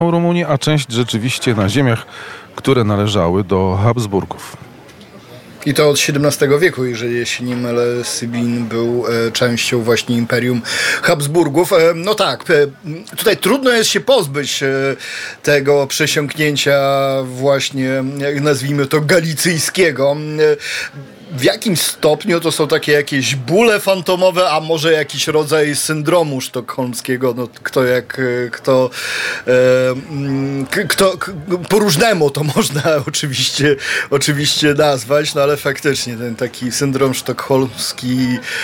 Rumunii, a część rzeczywiście na ziemiach, które należały do Habsburgów. I to od XVII wieku, jeżeli się nie mylę, Sybin był częścią właśnie Imperium Habsburgów. No tak, tutaj trudno jest się pozbyć tego przesiąknięcia właśnie, jak nazwijmy to, galicyjskiego. W jakim stopniu to są takie jakieś bóle fantomowe, a może jakiś rodzaj syndromu sztokholmskiego, no kto po różnemu to można oczywiście nazwać, no ale faktycznie ten taki syndrom sztokholmski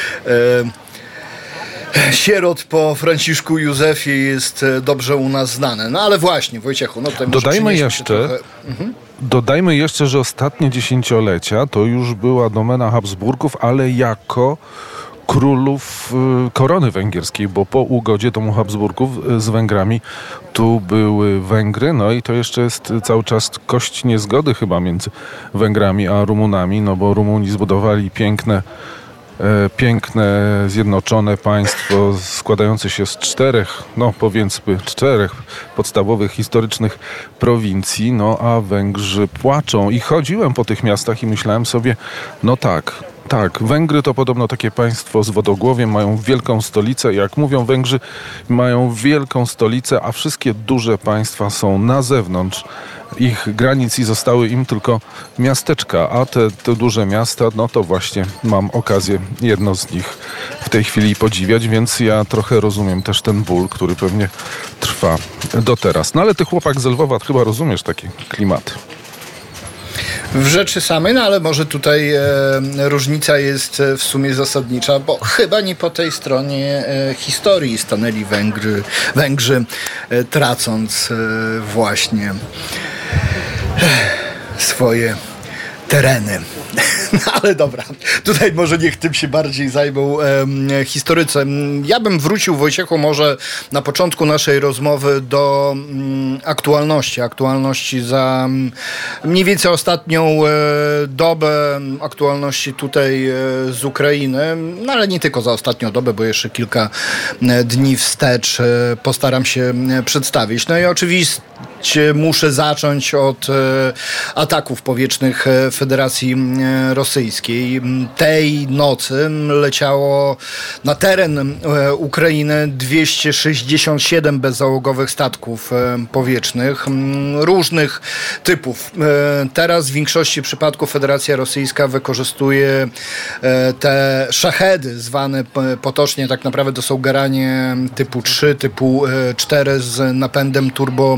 sierot po Franciszku Józefie jest dobrze u nas znany. No ale właśnie, Wojciechu, no tutaj Dodajmy jeszcze, że ostatnie dziesięciolecia to już była domena Habsburgów, ale jako królów korony węgierskiej, bo po ugodzie domu Habsburgów z Węgrami tu były Węgry, no i to jeszcze jest cały czas kość niezgody chyba między Węgrami a Rumunami, no bo Rumuni zbudowali piękne, zjednoczone państwo składające się z czterech podstawowych historycznych prowincji, no a Węgrzy płaczą. I chodziłem po tych miastach i myślałem sobie, no tak, Węgry to podobno takie państwo z wodogłowiem, mają wielką stolicę. Jak mówią Węgrzy, mają wielką stolicę, a wszystkie duże państwa są na zewnątrz ich granic i zostały im tylko miasteczka, a te duże miasta, no to właśnie mam okazję jedno z nich w tej chwili podziwiać, więc ja trochę rozumiem też ten ból, który pewnie trwa do teraz. No ale ty, chłopak z Lwowa, chyba rozumiesz takie klimaty. W rzeczy samej, no ale może tutaj różnica jest w sumie zasadnicza, bo chyba nie po tej stronie historii stanęli Węgrzy tracąc właśnie swoje tereny. No ale dobra, tutaj może niech tym się bardziej zajmą historycy. Ja bym wrócił, Wojciechu, może na początku naszej rozmowy do aktualności za mniej więcej ostatnią dobę, aktualności tutaj z Ukrainy, no ale nie tylko za ostatnią dobę, bo jeszcze kilka dni wstecz postaram się przedstawić. No i oczywiście muszę zacząć od ataków powietrznych Federacji Rosyjskiej. Tej nocy leciało na teren Ukrainy 267 bezzałogowych statków powietrznych różnych typów. Teraz w większości przypadków Federacja Rosyjska wykorzystuje te szachedy, zwane potocznie, tak naprawdę to są Garanie typu 3, typu 4 z napędem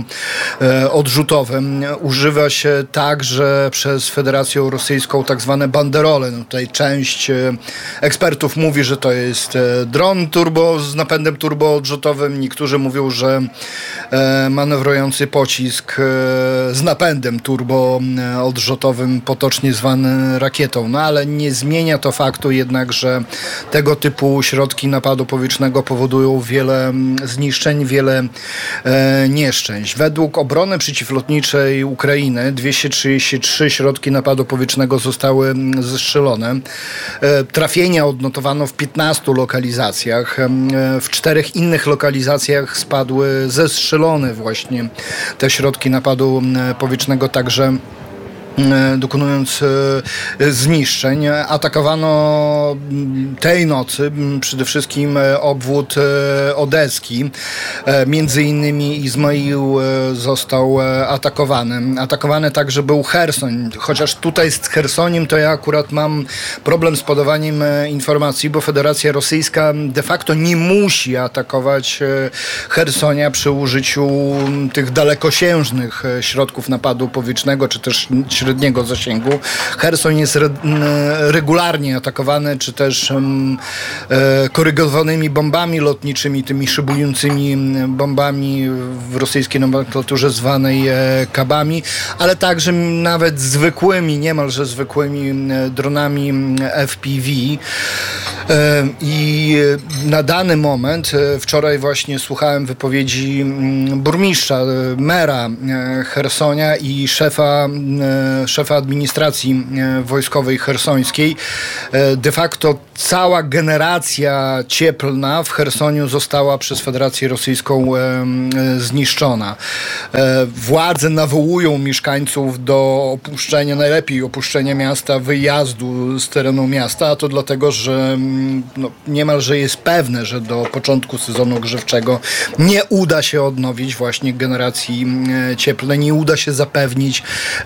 odrzutowym. Używa się także przez Federację Rosyjską tak zwane banderole. No tutaj część ekspertów mówi, że to jest dron z napędem turboodrzutowym. Niektórzy mówią, że manewrujący pocisk z napędem turboodrzutowym, potocznie zwany rakietą. No ale nie zmienia to faktu jednak, że tego typu środki napadu powietrznego powodują wiele zniszczeń, wiele nieszczęść. Według obrony przeciwlotniczej Ukrainy 233 środki napadu powietrznego zostały zestrzelone. Trafienia odnotowano w 15 lokalizacjach. W 4 innych lokalizacjach spadły zestrzelone właśnie te środki napadu powietrznego, także dokonując zniszczeń. Atakowano tej nocy przede wszystkim obwód odeski. Między innymi Izmail został atakowany. Atakowany także był Cherson. Chociaż tutaj z Chersoniem to ja akurat mam problem z podawaniem informacji, bo Federacja Rosyjska de facto nie musi atakować Chersonia przy użyciu tych dalekosiężnych środków napadu powietrznego, czy też średniego zasięgu. Cherson jest regularnie atakowany, czy też korygowanymi bombami lotniczymi, tymi szybującymi bombami w rosyjskiej nomenklaturze zwanej kabami, ale także nawet zwykłymi, niemalże zwykłymi dronami FPV. I na dany moment, wczoraj właśnie słuchałem wypowiedzi burmistrza, mera Chersonia i szefa administracji wojskowej chersońskiej. De facto cała generacja cieplna w Chersoniu została przez Federację Rosyjską zniszczona. Władze nawołują mieszkańców do opuszczenia, najlepiej opuszczenia miasta, wyjazdu z terenu miasta, a to dlatego, że niemalże jest pewne, że do początku sezonu grzewczego nie uda się odnowić właśnie generacji cieplnej, nie uda się zapewnić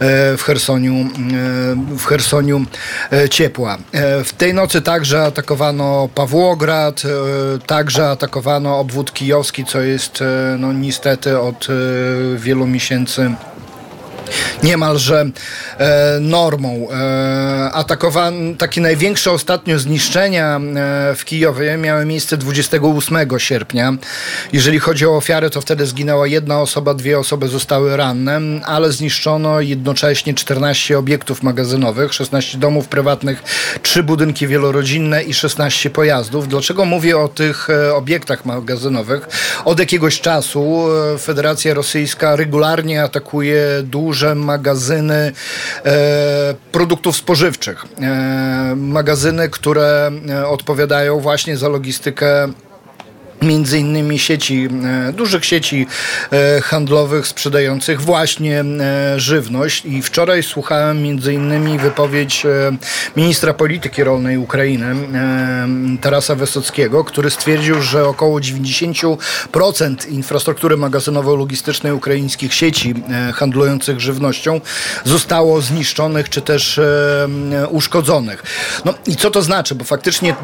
w Chersoniu ciepła. W tej nocy także atakowano Pawłograd, także atakowano obwód kijowski, co jest niestety od wielu miesięcy niemalże normą. Takie największe ostatnio zniszczenia w Kijowie miały miejsce 28 sierpnia. Jeżeli chodzi o ofiary, to wtedy zginęła jedna osoba, 2 osoby zostały ranne, ale zniszczono jednocześnie 14 obiektów magazynowych, 16 domów prywatnych, 3 budynki wielorodzinne i 16 pojazdów. Dlaczego mówię o tych obiektach magazynowych? Od jakiegoś czasu Federacja Rosyjska regularnie atakuje duże magazyny produktów spożywczych. Magazyny, które odpowiadają właśnie za logistykę między innymi dużych sieci handlowych sprzedających właśnie żywność. I wczoraj słuchałem między innymi wypowiedź ministra polityki rolnej Ukrainy, Tarasa Wysockiego, który stwierdził, że około 90% infrastruktury magazynowo-logistycznej ukraińskich sieci handlujących żywnością zostało zniszczonych czy też uszkodzonych. No i co to znaczy? Bo faktycznie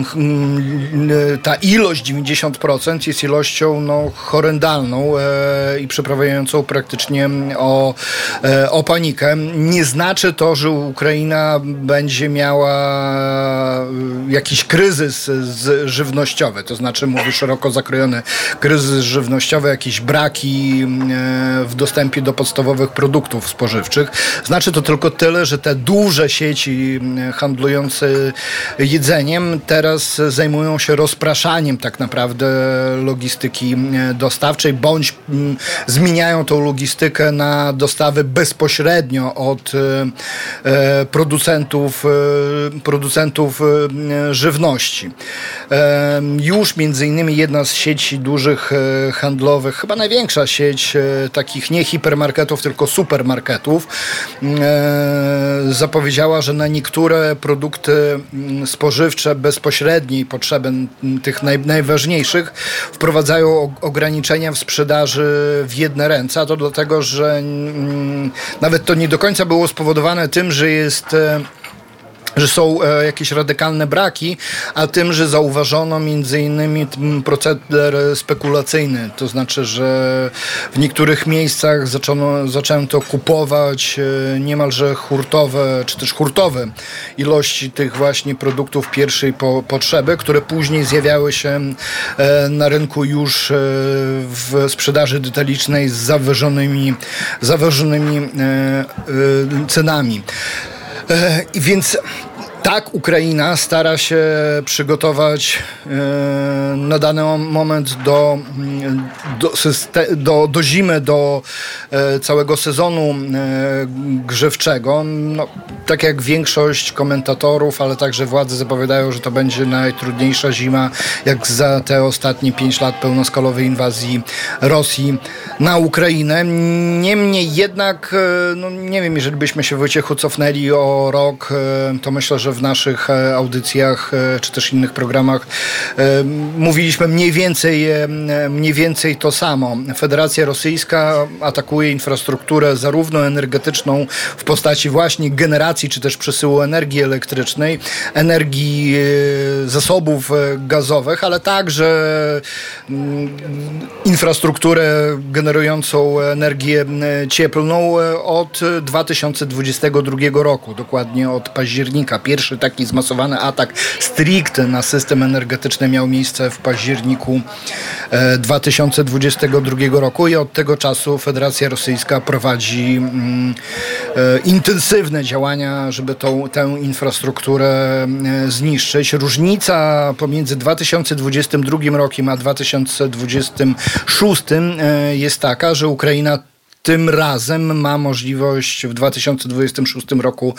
ta ilość 90% jest ilością horrendalną i przeprowadzającą praktycznie o panikę. Nie znaczy to, że Ukraina będzie miała jakiś kryzys żywnościowy, to znaczy mówię szeroko zakrojony kryzys żywnościowy, jakieś braki w dostępie do podstawowych produktów spożywczych. Znaczy to tylko tyle, że te duże sieci handlujące jedzeniem teraz zajmują się rozpraszaniem tak naprawdę logistyki dostawczej, bądź zmieniają tą logistykę na dostawy bezpośrednio od producentów żywności. Już między innymi jedna z sieci dużych handlowych, chyba największa sieć takich nie hipermarketów, tylko supermarketów, zapowiedziała, że na niektóre produkty spożywcze bezpośredniej potrzeby tych najważniejszych wprowadzają ograniczenia w sprzedaży w jedne ręce, a to dlatego, że nawet to nie do końca było spowodowane tym, że są jakieś radykalne braki, a tym, że zauważono między innymi proceder spekulacyjny. To znaczy, że w niektórych miejscach zaczęto kupować niemalże hurtowe, czy też hurtowe ilości tych właśnie produktów pierwszej potrzeby, które później zjawiały się na rynku już w sprzedaży detalicznej z zawyżonymi cenami. Więc tak, Ukraina stara się przygotować na dany moment do zimy, do całego sezonu grzewczego. Tak jak większość komentatorów, ale także władze zapowiadają, że to będzie najtrudniejsza zima, jak za te ostatnie 5 lat pełnoskalowej inwazji Rosji na Ukrainę. Niemniej jednak, nie wiem, jeżeli byśmy się, Wojciechu, cofnęli o rok, to myślę, że w naszych audycjach czy też innych programach mówiliśmy mniej więcej to samo. Federacja Rosyjska atakuje infrastrukturę zarówno energetyczną w postaci właśnie generacji czy też przesyłu energii elektrycznej, energii, zasobów gazowych, ale także infrastrukturę generującą energię cieplną od 2022 roku, dokładnie od października. Pierwszy Pierwszy taki zmasowany atak stricte na system energetyczny miał miejsce w październiku 2022 roku i od tego czasu Federacja Rosyjska prowadzi intensywne działania, żeby tę infrastrukturę zniszczyć. Różnica pomiędzy 2022 rokiem a 2026 jest taka, że Ukraina tym razem ma możliwość w 2026 roku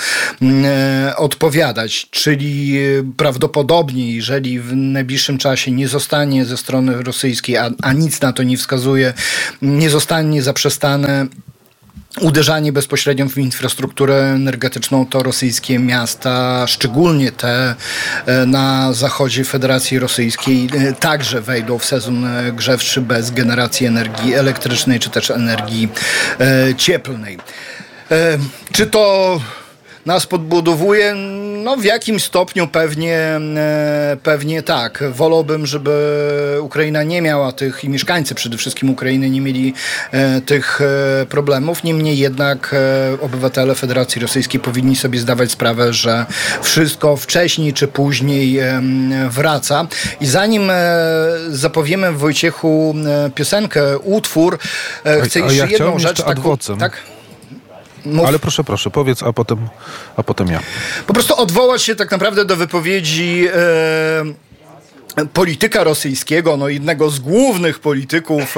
odpowiadać, czyli prawdopodobnie, jeżeli w najbliższym czasie nie zostanie ze strony rosyjskiej, a nic na to nie wskazuje, nie zostanie zaprzestane uderzanie bezpośrednio w infrastrukturę energetyczną, to rosyjskie miasta, szczególnie te na zachodzie Federacji Rosyjskiej, także wejdą w sezon grzewczy bez generacji energii elektrycznej czy też energii cieplnej. Czy to nas podbudowuje? No w jakimś stopniu pewnie tak. Wolałbym, żeby Ukraina nie miała tych, i mieszkańcy przede wszystkim Ukrainy nie mieli tych problemów. Niemniej jednak obywatele Federacji Rosyjskiej powinni sobie zdawać sprawę, że wszystko wcześniej czy później wraca. I zanim zapowiemy Wojciechu piosenkę, utwór, chcę jeszcze jedną rzecz taką. Tak? Mów. Ale proszę, powiedz, a potem ja. Po prostu odwołać się tak naprawdę do wypowiedzi polityka rosyjskiego, jednego z głównych polityków,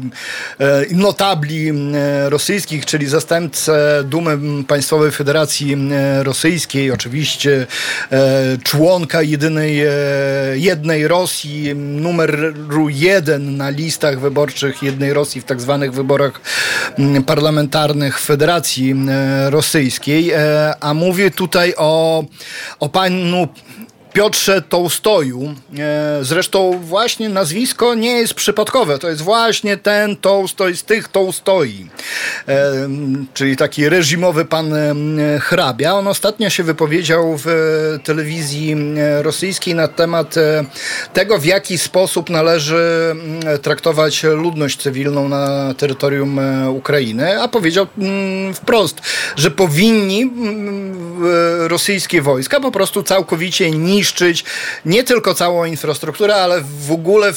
notabli rosyjskich, czyli zastępcę Dumy Państwowej Federacji Rosyjskiej, oczywiście członka jednej Rosji, numeru 1 na listach wyborczych jednej Rosji w tak zwanych wyborach parlamentarnych Federacji Rosyjskiej, a mówię tutaj o panu Piotrze Tołstoju. Zresztą właśnie nazwisko nie jest przypadkowe. To jest właśnie ten Tołstoj z tych Tołstoi. Czyli taki reżimowy pan hrabia. On ostatnio się wypowiedział w telewizji rosyjskiej na temat tego, w jaki sposób należy traktować ludność cywilną na terytorium Ukrainy, a powiedział wprost, że powinni rosyjskie wojska po prostu całkowicie niszczyć nie tylko całą infrastrukturę, ale w ogóle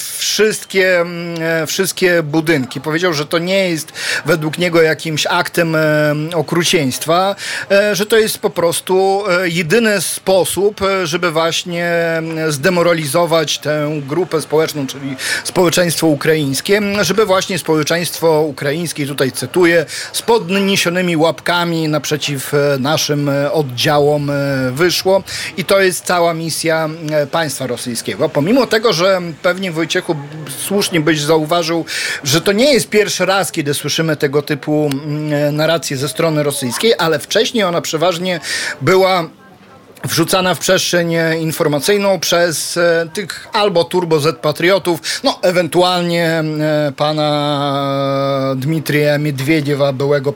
wszystkie budynki. Powiedział, że to nie jest według niego jakimś aktem okrucieństwa, że to jest po prostu jedyny sposób, żeby właśnie zdemoralizować tę grupę społeczną, czyli społeczeństwo ukraińskie, żeby właśnie społeczeństwo ukraińskie, tutaj cytuję, z podniesionymi łapkami naprzeciw naszym oddziałom wyszło i to jest cała misja państwa rosyjskiego. Pomimo tego, że pewnie Wojciechu słusznie byś zauważył, że to nie jest pierwszy raz, kiedy słyszymy tego typu narracje ze strony rosyjskiej, ale wcześniej ona przeważnie była wrzucana w przestrzeń informacyjną przez tych albo turbo Z-patriotów, ewentualnie pana Dmitrija Miedwiediewa, byłego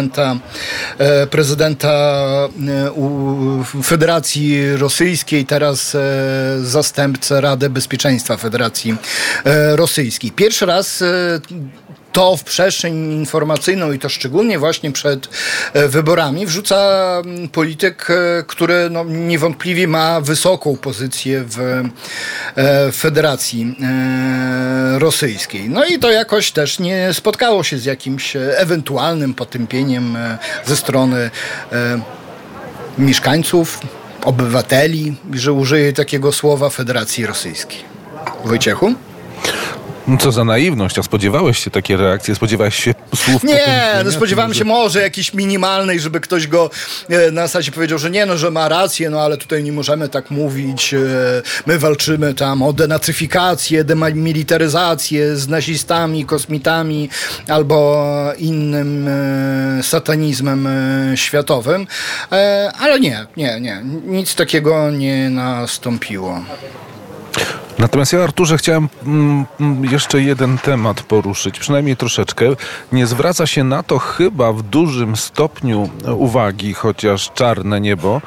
prezydenta Federacji Rosyjskiej, teraz zastępcę Rady Bezpieczeństwa Federacji Rosyjskiej. Pierwszy raz to w przestrzeń informacyjną i to szczególnie właśnie przed wyborami wrzuca polityk, który niewątpliwie ma wysoką pozycję w Federacji Rosyjskiej. I to jakoś też nie spotkało się z jakimś ewentualnym potępieniem ze strony mieszkańców, obywateli, że użyję takiego słowa, Federacji Rosyjskiej. Wojciechu? Co za naiwność, a spodziewałeś się takiej reakcji? Spodziewałeś się słów? Nie, spodziewałem się może jakiejś minimalnej, żeby ktoś go na zasadzie powiedział, że nie, że ma rację, ale tutaj nie możemy tak mówić, my walczymy tam o denacyfikację, demilitaryzację z nazistami, kosmitami albo innym satanizmem światowym, ale nie, nic takiego nie nastąpiło. Natomiast ja, Arturze, chciałem jeszcze jeden temat poruszyć, przynajmniej troszeczkę. Nie zwraca się na to chyba w dużym stopniu uwagi, chociaż czarne niebo,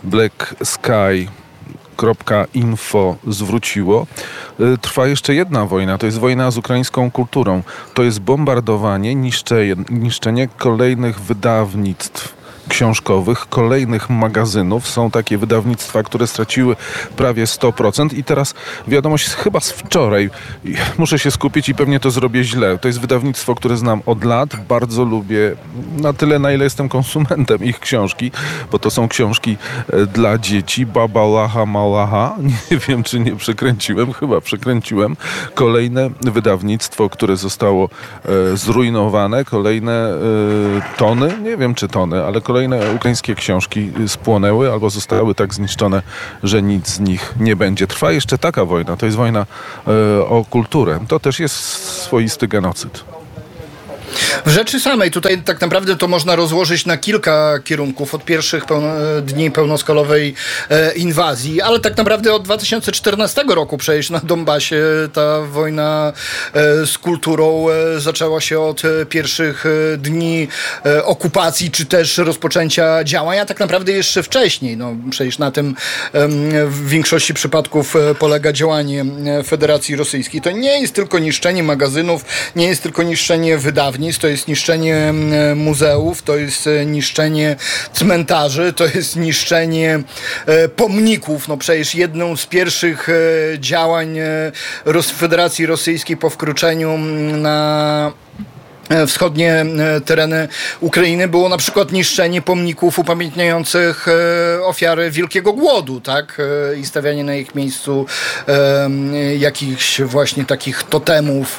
blacksky.info zwróciło. Trwa jeszcze jedna wojna, to jest wojna z ukraińską kulturą. To jest bombardowanie, niszczenie kolejnych wydawnictw książkowych, kolejnych magazynów. Są takie wydawnictwa, które straciły prawie 100% i teraz wiadomość chyba z wczoraj. Muszę się skupić i pewnie to zrobię źle. To jest wydawnictwo, które znam od lat. Bardzo lubię, na tyle na ile jestem konsumentem ich książki, bo to są książki dla dzieci. Baba Laha Malaha. Nie wiem, czy nie przekręciłem. Chyba przekręciłem. Kolejne wydawnictwo, które zostało zrujnowane. Kolejne tony, nie wiem czy tony, ale kolejne ukraińskie książki spłonęły albo zostały tak zniszczone, że nic z nich nie będzie. Trwa jeszcze taka wojna. To jest wojna o kulturę. To też jest swoisty genocyd. W rzeczy samej tutaj tak naprawdę to można rozłożyć na kilka kierunków od pierwszych dni pełnoskalowej inwazji, ale tak naprawdę od 2014 roku przecież na Donbasie ta wojna z kulturą zaczęła się od pierwszych dni okupacji, czy też rozpoczęcia działań, a tak naprawdę jeszcze wcześniej. No, przecież na tym w większości przypadków polega działanie Federacji Rosyjskiej. To nie jest tylko niszczenie magazynów, nie jest tylko niszczenie wydawnictw, to jest niszczenie muzeów, to jest niszczenie cmentarzy, to jest niszczenie pomników. No przecież jedną z pierwszych działań Federacji Rosyjskiej po wkroczeniu na wschodnie tereny Ukrainy było na przykład niszczenie pomników upamiętniających ofiary Wielkiego Głodu, tak? I stawianie na ich miejscu jakichś właśnie takich totemów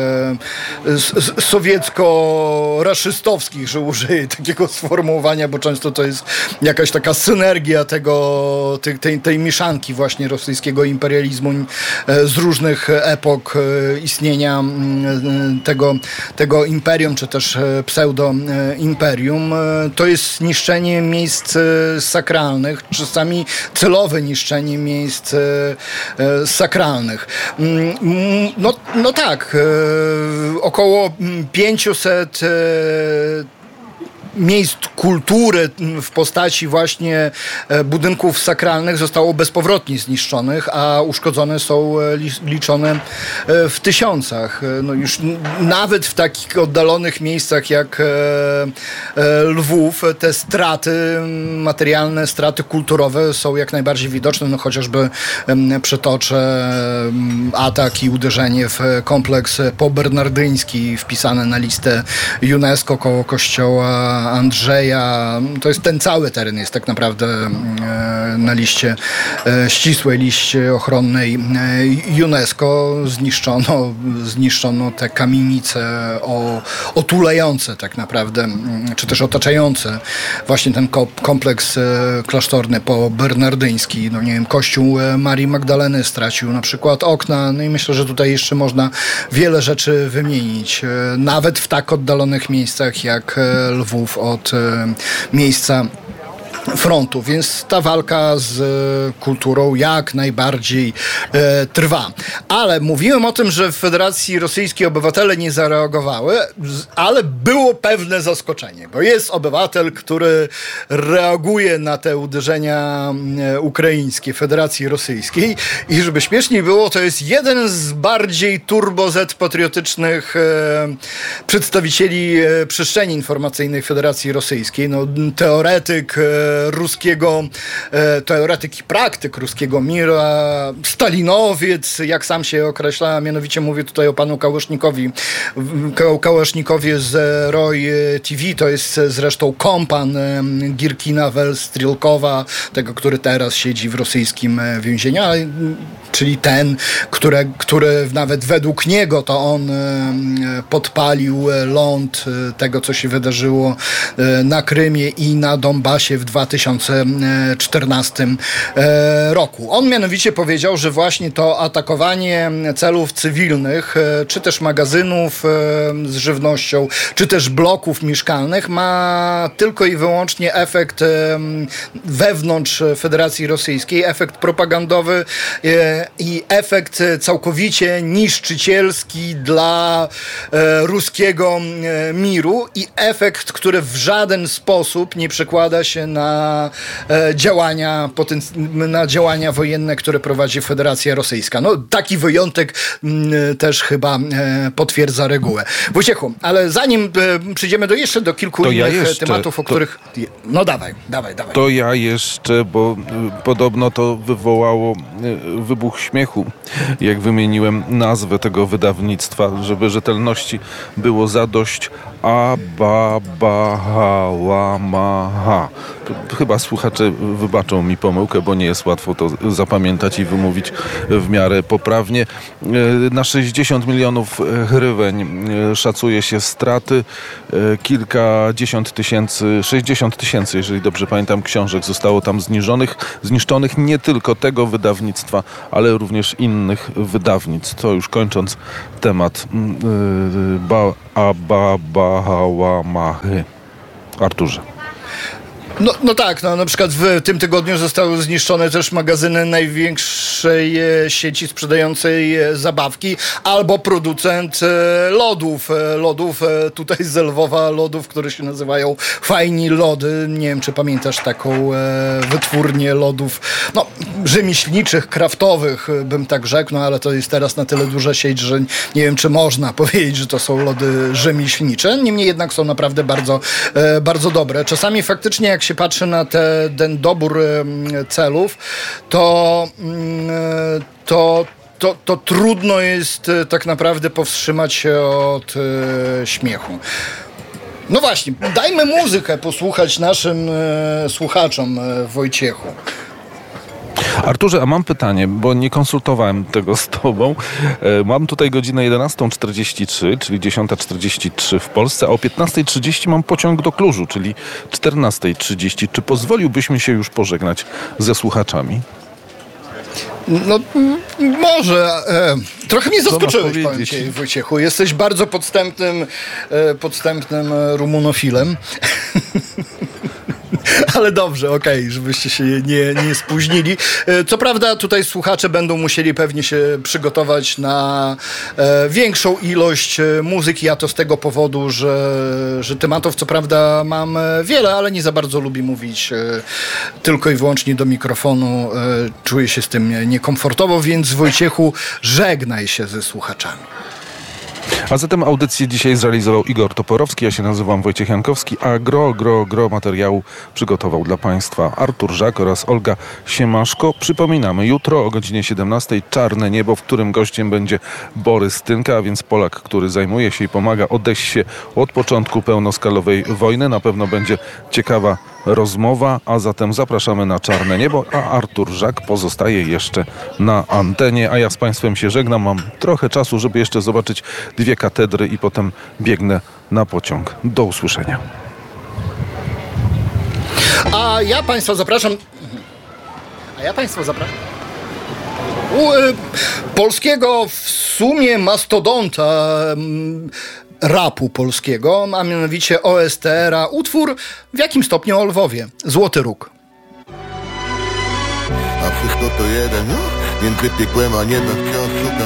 sowiecko-raszystowskich, że użyję takiego sformułowania, bo często to jest jakaś taka synergia tej mieszanki właśnie rosyjskiego imperializmu z różnych epok istnienia tego imperium, czy też pseudo-imperium. To jest niszczenie miejsc sakralnych, czasami celowe niszczenie miejsc sakralnych. No tak, około 500 miejsc kultury w postaci właśnie budynków sakralnych zostało bezpowrotnie zniszczonych, a uszkodzone są liczone w tysiącach. No już nawet w takich oddalonych miejscach jak Lwów te straty materialne, straty kulturowe są jak najbardziej widoczne, no chociażby przytoczę atak i uderzenie w kompleks pobernardyński wpisany na listę UNESCO koło kościoła Andrzeja. To jest ten cały teren jest tak naprawdę na liście, ścisłej liście ochronnej UNESCO. Zniszczono te kamienice otulające tak naprawdę, czy też otaczające właśnie ten kompleks klasztorny pobernardyński. No nie wiem, kościół Marii Magdaleny stracił na przykład okna, no i myślę, że tutaj jeszcze można wiele rzeczy wymienić. Nawet w tak oddalonych miejscach jak Lwów od miejsca frontu, więc ta walka z kulturą jak najbardziej trwa. Ale mówiłem o tym, że w Federacji Rosyjskiej obywatele nie zareagowały, ale było pewne zaskoczenie, bo jest obywatel, który reaguje na te uderzenia ukraińskie Federacji Rosyjskiej i żeby śmieszniej było, to jest jeden z bardziej turbo-Z patriotycznych przedstawicieli przestrzeni informacyjnej Federacji Rosyjskiej. No, teoretyk i praktyk ruskiego mira, stalinowiec, jak sam się określa, mianowicie mówię tutaj o panu Kałasznikowie z ROI TV, to jest zresztą kompan Girkina Strelkowa, tego, który teraz siedzi w rosyjskim więzieniu, czyli ten, który nawet według niego to on podpalił ląd tego, co się wydarzyło na Krymie i na Donbasie w 2014 roku. On mianowicie powiedział, że właśnie to atakowanie celów cywilnych, czy też magazynów z żywnością, czy też bloków mieszkalnych ma tylko i wyłącznie efekt wewnątrz Federacji Rosyjskiej, efekt propagandowy, i efekt całkowicie niszczycielski dla ruskiego miru i efekt, który w żaden sposób nie przekłada się na działania wojenne, które prowadzi Federacja Rosyjska. No, taki wyjątek też chyba potwierdza regułę. Wojciechu, ale zanim przyjdziemy jeszcze do kilku innych tematów, o których... No dawaj. To ja jeszcze, bo podobno to wywołało wybuch śmiechu, jak wymieniłem nazwę tego wydawnictwa, żeby rzetelności było zadość. Ababahałamaha. Chyba słuchacze wybaczą mi pomyłkę, bo nie jest łatwo to zapamiętać i wymówić w miarę poprawnie. Na 60 milionów hryweń szacuje się straty. Kilkadziesiąt tysięcy, 60 tysięcy, jeżeli dobrze pamiętam, książek zostało tam zniszczonych. Nie tylko tego wydawnictwa, ale również innych wydawnictw. To już kończąc temat Ababahałamachy. Arturze. No tak, na przykład w tym tygodniu zostały zniszczone też magazyny największej sieci sprzedającej zabawki albo producent lodów tutaj z Lwowa, lodów, które się nazywają Fajni Lody. Nie wiem, czy pamiętasz taką wytwórnię lodów, rzemieślniczych, kraftowych, bym tak rzekł, ale to jest teraz na tyle duża sieć, że nie wiem, czy można powiedzieć, że to są lody rzemieślnicze. Niemniej jednak są naprawdę bardzo, bardzo dobre. Czasami faktycznie, jak się patrzy na ten dobór celów, to trudno jest tak naprawdę powstrzymać się od śmiechu. No właśnie, dajmy muzykę posłuchać naszym słuchaczom, Wojciechu. Arturze, a mam pytanie, bo nie konsultowałem tego z tobą. Mam tutaj godzinę 11:43, czyli 10:43 w Polsce, a o 15:30 mam pociąg do Klużu, czyli 14:30. Czy pozwoliłbyś mi się już pożegnać ze słuchaczami? No, może. Trochę mnie zaskoczyłeś, powiem ci, Wojciechu. Jesteś bardzo podstępnym rumunofilem. Ale dobrze, okej, żebyście się nie spóźnili. Co prawda tutaj słuchacze będą musieli pewnie się przygotować na większą ilość muzyki. Ja to z tego powodu, że tematów co prawda mam wiele, ale nie za bardzo lubię mówić tylko i wyłącznie do mikrofonu. Czuję się z tym niekomfortowo, więc Wojciechu, żegnaj się ze słuchaczami. A zatem audycję dzisiaj zrealizował Igor Toporowski, ja się nazywam Wojciech Jankowski, a gro materiału przygotował dla Państwa Artur Żak oraz Olga Siemaszko. Przypominamy, jutro o godzinie 17:00 Czarne niebo, w którym gościem będzie Borys Tynka, a więc Polak, który zajmuje się i pomaga odejść się od początku pełnoskalowej wojny. Na pewno będzie ciekawa rozmowa, a zatem zapraszamy na Czarne niebo, a Artur Żak pozostaje jeszcze na antenie, a ja z Państwem się żegnam. Mam trochę czasu, żeby jeszcze zobaczyć 2 katedry i potem biegnę na pociąg. Do usłyszenia. A ja Państwa zapraszam polskiego w sumie mastodonta rapu polskiego, a mianowicie OSTR-a, utwór w jakim stopniu o Lwowie. Złoty Róg. A wszystko to jeden, między piekłem a niebem wciąż szukam